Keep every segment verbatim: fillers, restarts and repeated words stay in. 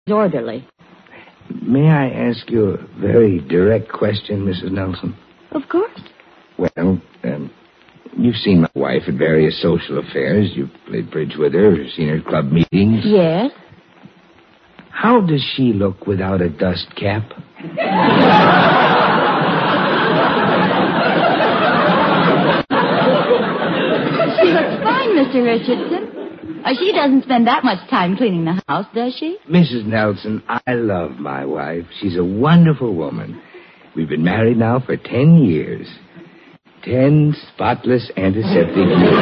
orderly. May I ask you a very direct question, Missus Nelson? Of course. Well, um, you've seen my wife at various social affairs. You've played bridge with her, seen her at club meetings. Yes. How does she look without a dust cap? She looks fine, Mister Richardson. Uh, she doesn't spend that much time cleaning the house, does she? Missus Nelson, I love my wife. She's a wonderful woman. We've been married now for ten years. Ten spotless antiseptic years.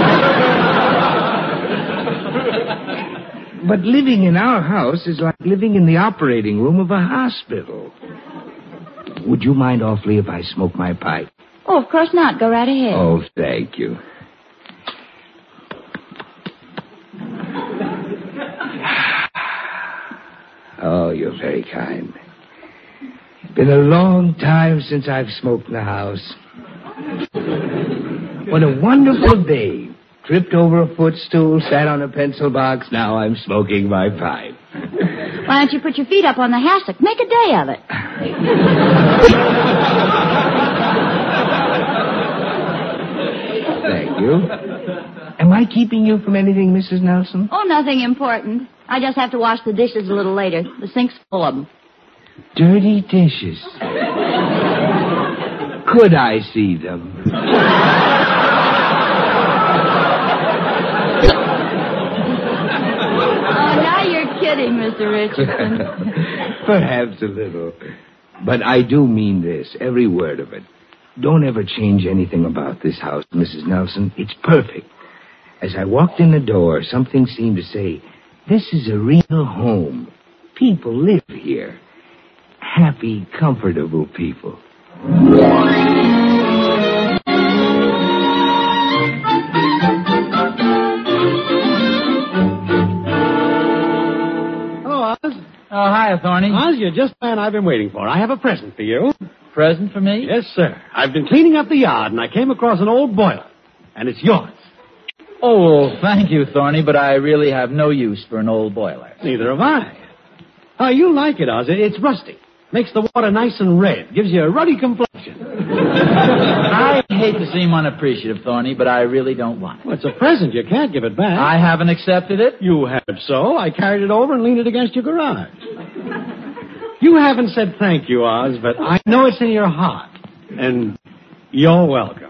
But living in our house is like living in the operating room of a hospital. Would you mind awfully if I smoke my pipe? Oh, of course not. Go right ahead. Oh, thank you. Oh, you're very kind. It's been a long time since I've smoked in the house. What a wonderful day. Tripped over a footstool, sat on a pencil box. Now I'm smoking my pipe. Why don't you put your feet up on the hassock? Make a day of it. Thank you. Am I keeping you from anything, Missus Nelson? Oh, nothing important. I just have to wash the dishes a little later. The sink's full of them. Dirty dishes. Could I see them? Oh, now you're kidding, Mister Richardson. Perhaps a little. But I do mean this, every word of it. Don't ever change anything about this house, Missus Nelson. It's perfect. As I walked in the door, something seemed to say, this is a real home. People live here. Happy, comfortable people. Hello, Oz. Oh, hi, Thorny. Oz, you're just the man I've been waiting for. I have a present for you. Present for me? Yes, sir. I've been cleaning up the yard, and I came across an old boiler. And it's yours. Oh, well, thank you, Thorny, but I really have no use for an old boiler. Neither have I. Oh, you like it, Oz. It's rusty. Makes the water nice and red. Gives you a ruddy complexion. I hate to seem unappreciative, Thorny, but I really don't want it. Well, it's a present. You can't give it back. I haven't accepted it. You have so. I carried it over and leaned it against your garage. You haven't said thank you, Oz, but I know it's in your heart. And you're welcome.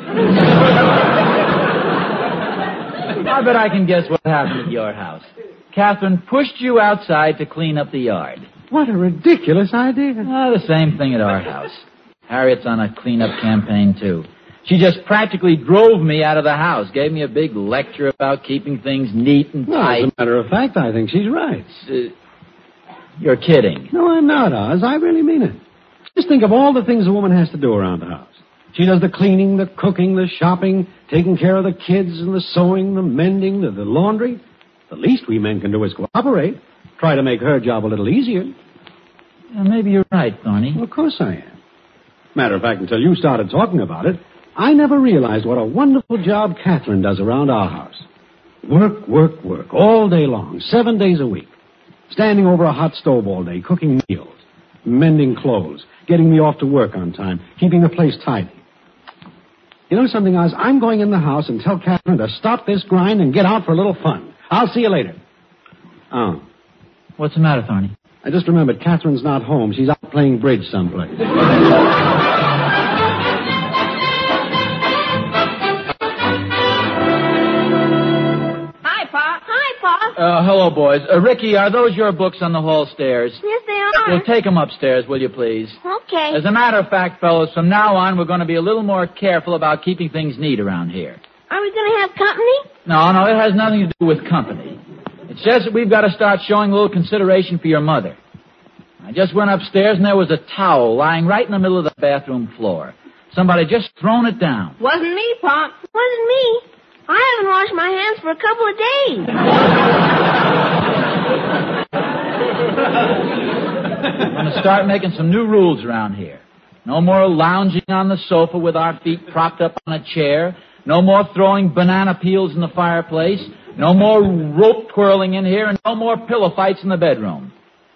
I bet I can guess what happened at your house. Catherine pushed you outside to clean up the yard. What a ridiculous idea. Ah, the same thing at our house. Harriet's on a cleanup campaign, too. She just practically drove me out of the house, gave me a big lecture about keeping things neat and Well, tight. as a matter of fact, I think she's right. Uh, you're kidding. No, I'm not, Oz. I really mean it. Just think of all the things a woman has to do around the house. She does the cleaning, the cooking, the shopping, taking care of the kids, and the sewing, the mending, the, the laundry. The least we men can do is cooperate. Try to make her job a little easier. Yeah, maybe you're right, Thorny. Well, of course I am. Matter of fact, until you started talking about it, I never realized what a wonderful job Catherine does around our house. Work, work, work, all day long, seven days a week. Standing over a hot stove all day, cooking meals, mending clothes, getting me off to work on time, keeping the place tidy. You know something, Oz? I'm going in the house and tell Catherine to stop this grind and get out for a little fun. I'll see you later. Oh. What's the matter, Thorny? I just remembered Catherine's not home. She's out playing bridge someplace. Hi, Pa. Hi, Pa. Uh, hello, boys. Uh, Ricky, are those your books on the hall stairs? Yes, they are. Well, take them upstairs, will you, please? Okay. As a matter of fact, fellows, from now on, we're going to be a little more careful about keeping things neat around here. Are we going to have company? No, no, it has nothing to do with company. It's just that we've got to start showing a little consideration for your mother. I just went upstairs, and there was a towel lying right in the middle of the bathroom floor. Somebody just thrown it down. Wasn't me, Pop. Wasn't me. I haven't washed my hands for a couple of days. We're going to start making some new rules around here. No more lounging on the sofa with our feet propped up on a chair. No more throwing banana peels in the fireplace. No more rope twirling in here, and no more pillow fights in the bedroom.